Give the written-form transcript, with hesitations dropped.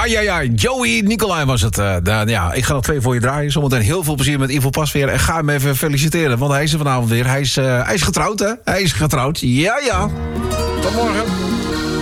Ja. Joey Nicolai was het. Ik ga nog 2 voor je draaien. Zometeen heel veel plezier met Ivo Pasveer. En ga hem even feliciteren, want hij is er vanavond weer. Hij is getrouwd, hè? Hij is getrouwd. Ja. Tot morgen.